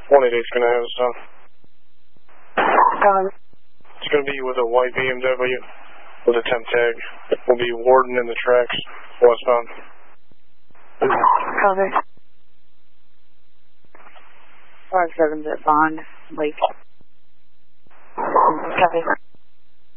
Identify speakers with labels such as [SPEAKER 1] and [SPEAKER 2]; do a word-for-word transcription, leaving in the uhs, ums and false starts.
[SPEAKER 1] one eighty-eight's going to have us on.
[SPEAKER 2] Copy.
[SPEAKER 1] It's going to be with a white B M W with a temp tag. We'll be Warden in the tracks, westbound.
[SPEAKER 2] Copy. five seven's at Bond Lake. Copy.